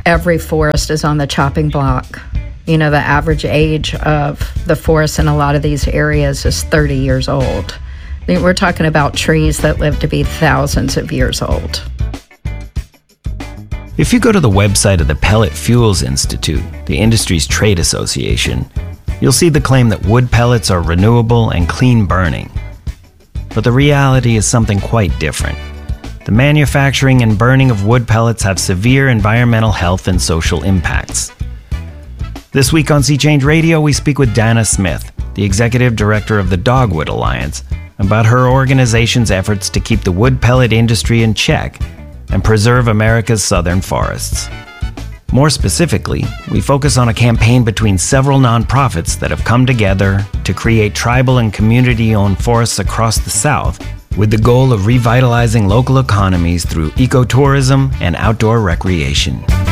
every forest is on the chopping block. You know, the average age of the forest in a lot of these areas is 30 years old. We're talking about trees that live to be thousands of years old. If you go to the website of the Pellet Fuels Institute, the industry's trade association, you'll see the claim that wood pellets are renewable and clean burning. But the reality is something quite different. The manufacturing and burning of wood pellets have severe environmental health and social impacts. This week on Sea Change Radio, we speak with Dana Smith, the executive director of the Dogwood Alliance, about her organization's efforts to keep the wood pellet industry in check and preserve America's southern forests. More specifically, we focus on a campaign between several nonprofits that have come together to create tribal and community-owned forests across the South with the goal of revitalizing local economies through ecotourism and outdoor recreation.